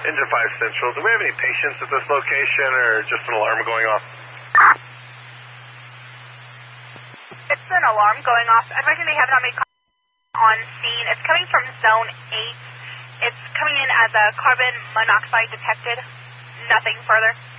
Engine 5 Central, do we have any patients at this location or just an alarm going off? It's an alarm going off. Unfortunately, they have not made on scene. It's coming from Zone 8. It's coming in as a carbon monoxide detected. Nothing further.